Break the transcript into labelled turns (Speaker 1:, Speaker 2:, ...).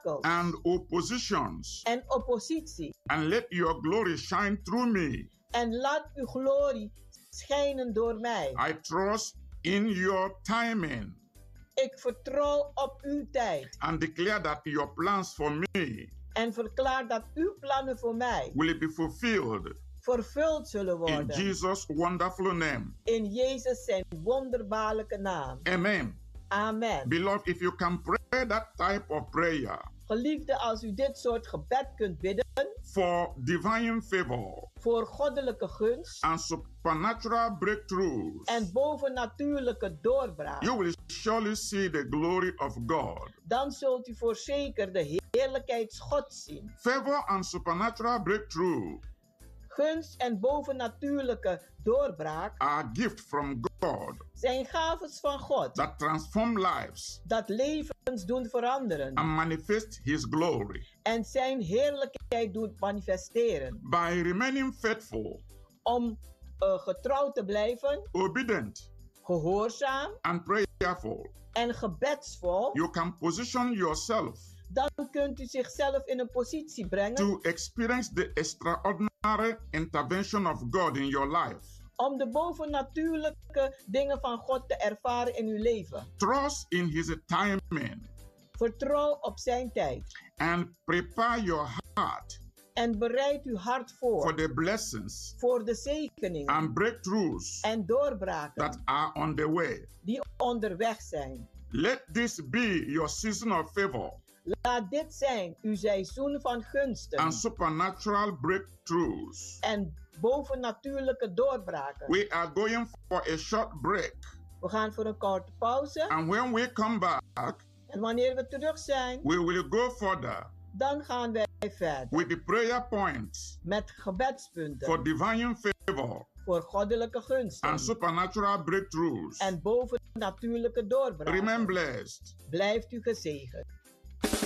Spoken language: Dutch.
Speaker 1: obstakels
Speaker 2: and oppositions,
Speaker 1: en oppositie.
Speaker 2: and let your glory shine through me.
Speaker 1: En laat uw glorie schijnen door mij.
Speaker 2: I trust in your timing
Speaker 1: Ik vertrouw op uw tijd
Speaker 2: and declare that your plans for me
Speaker 1: en verklaar dat uw plannen voor mij
Speaker 2: will be fulfilled
Speaker 1: vervuld zullen
Speaker 2: in
Speaker 1: worden.
Speaker 2: Jesus' wonderful name.
Speaker 1: In Jezus zijn wonderbaarlijke naam.
Speaker 2: Amen.
Speaker 1: Amen.
Speaker 2: Beloved, if you can pray that type of prayer
Speaker 1: Geliefde, als u dit soort gebed kunt bidden
Speaker 2: for divine favor
Speaker 1: voor goddelijke gunst
Speaker 2: and supernatural breakthroughs,
Speaker 1: en bovennatuurlijke doorbraak,
Speaker 2: you will surely see the glory of God.
Speaker 1: dan zult u voorzeker de heerlijkheid Gods zien.
Speaker 2: Favor and supernatural breakthrough
Speaker 1: Gunst en bovennatuurlijke doorbraak
Speaker 2: are gifts from God
Speaker 1: zijn gaves van God
Speaker 2: that transform lives
Speaker 1: dat levens doen veranderen
Speaker 2: and manifest His glory.
Speaker 1: en zijn heerlijkheid doet manifesteren.
Speaker 2: By remaining faithful,
Speaker 1: Om getrouw te blijven,
Speaker 2: obedient,
Speaker 1: gehoorzaam
Speaker 2: and prayerful,
Speaker 1: en gebedsvol,
Speaker 2: you can position yourself
Speaker 1: dan kunt u zichzelf in een positie brengen
Speaker 2: to experience the extraordinary intervention of God in your life.
Speaker 1: om de bovennatuurlijke dingen van God te ervaren in uw leven.
Speaker 2: Trust in His timing
Speaker 1: Vertrouw op zijn tijd
Speaker 2: and prepare your heart
Speaker 1: en bereid uw hart voor
Speaker 2: for the blessings
Speaker 1: voor de zegeningen
Speaker 2: and breakthroughs
Speaker 1: en doorbraken
Speaker 2: that are on the way.
Speaker 1: die onderweg zijn.
Speaker 2: Let this be your season of favor
Speaker 1: Laat dit zijn uw seizoen van gunsten
Speaker 2: and supernatural breakthroughs.
Speaker 1: en bovennatuurlijke doorbraken.
Speaker 2: We are going for a short break,
Speaker 1: We gaan voor een korte pauze
Speaker 2: and when we come back,
Speaker 1: en wanneer we terug zijn,
Speaker 2: we will go further
Speaker 1: dan gaan wij verder
Speaker 2: with the prayer points
Speaker 1: met gebedspunten
Speaker 2: for divine favor
Speaker 1: voor goddelijke gunsten
Speaker 2: and supernatural breakthroughs.
Speaker 1: en bovennatuurlijke doorbraken.
Speaker 2: Remain blessed.
Speaker 1: Blijft u gezegend.